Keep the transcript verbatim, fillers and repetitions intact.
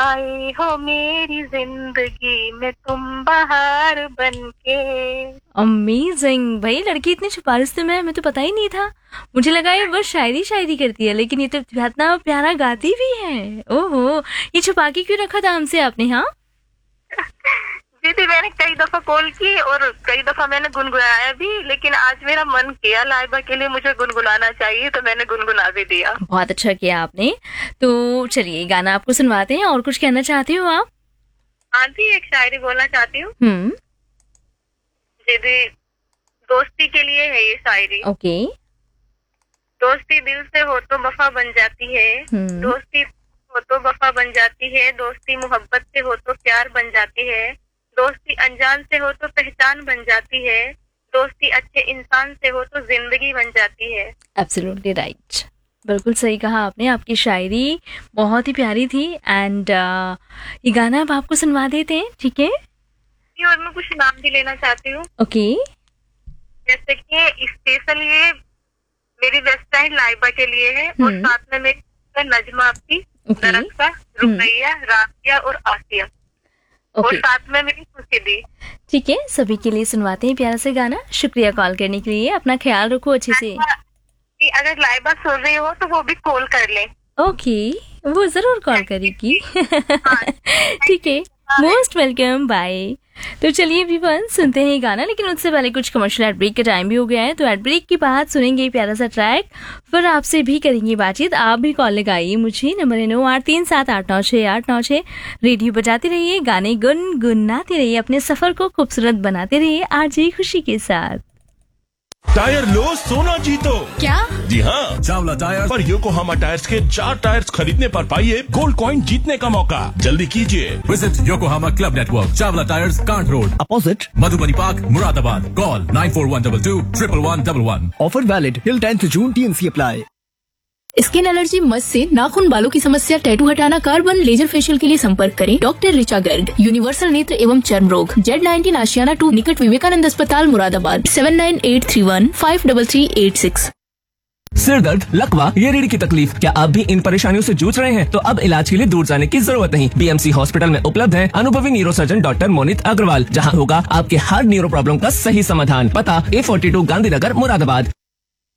आए हो मेरी जिंदगी में तुम बहार बनके। अमेजिंग भाई, लड़की इतनी छुपारिश में हमें तो पता ही नहीं था। मुझे लगा ये बस शायरी शायरी करती है, लेकिन ये तो इतना प्यारा गाती भी है। ओहो, ये छुपा के क्यों रखा था हमसे आपने? हाँ दीदी, मैंने कई दफा कॉल की और कई दफा मैंने गुनगुनाया भी, लेकिन आज मेरा मन किया लाइबा के लिए मुझे गुनगुनाना चाहिए, तो मैंने गुनगुना भी दिया। बहुत अच्छा किया आपने। तो चलिए गाना आपको सुनवाते हैं। और कुछ कहना चाहती हो आप? हाँ जी, एक शायरी बोलना चाहती हूँ। हम्म दीदी, दोस्ती के लिए है ये शायरी। ओके। दोस्ती दिल से हो तो वफा बन जाती है, हम्म दोस्ती हो तो वफा बन जाती है, दोस्ती मोहब्बत से हो तो प्यार बन जाती है, दोस्ती अनजान से हो तो पहचान बन जाती है, दोस्ती अच्छे इंसान से हो तो जिंदगी बन जाती है। एब्सोल्युटली राइट, बिल्कुल सही कहा आपने। आपकी शायरी बहुत ही प्यारी थी। एंड uh, ये गाना अब आपको सुनवा देते हैं, ठीक है? और मैं कुछ नाम भी लेना चाहती हूँ। ओके। जैसे कि स्पेशल ये मेरी बेस्ट फ्रेंड लाइबा के लिए है, और साथ में मेरी नजमा आपकी, दरख्ता, रुकैया, राफिया और आसिया, और साथ में मेरी खुशी दी। ठीक है, सभी के लिए सुनवाते हैं प्यारा सा गाना। शुक्रिया कॉल करने के लिए। अपना ख्याल रखो अच्छे से। अगर लाइबा सुन रही हो तो वो भी कॉल कर ले। ओके, वो जरूर कॉल करेगी। ठीक है, मोस्ट वेलकम, बाय। तो चलिए एवरीवन, सुनते हैं ये गाना, लेकिन उससे पहले कुछ कमर्शियल एड ब्रेक का टाइम भी हो गया है, तो एड ब्रेक के बाद सुनेंगे प्यारा सा ट्रैक, फिर आपसे भी करेंगे बातचीत। आप भी कॉल लगाइए मुझे, नंबर है नौ आठ तीन सात आठ नौ छः आठ नौ छः। रेडियो बजाते रहिए, गाने गुनगुनाते रहिए, अपने सफर को खूबसूरत बनाते रहिए आरजे खुशी के साथ। टायर लो, सोना जीतो। क्या? जी हाँ, चावला टायर पर योकोहामा टायर्स के चार टायर्स खरीदने पर पाइए गोल्ड कॉइन जीतने का मौका। जल्दी कीजिए। Visit Yokohama club network, Chawla tyres, can't road, opposite Madhubani park, Moradabad. Call nine four one two to triple one double one. Offer valid till tenth June, T N C apply. Skin allergy, मस से नाखून, बालों की समस्या, टैटू हटाना, carbon laser facial के लिए संपर्क करें डॉक्टर ऋचा गर्ग, यूनिवर्सल नेत्र एवं चर्म रोग, जेड नाइनटीन आशियाना टू, निकट विवेकानंद अस्पताल, Moradabad. Seven nine eight three one five double three eight six. सिर दर्द, लकवा या रीढ़ की तकलीफ, क्या आप भी इन परेशानियों से जूझ रहे हैं? तो अब इलाज के लिए दूर जाने की जरूरत नहीं। बीएमसी हॉस्पिटल में उपलब्ध है अनुभवी न्यूरोसर्जन डॉक्टर मोनित अग्रवाल, जहां होगा आपके हर न्यूरो प्रॉब्लम का सही समाधान। पता ए फोर्टी टू गांधीनगर, मुरादाबाद।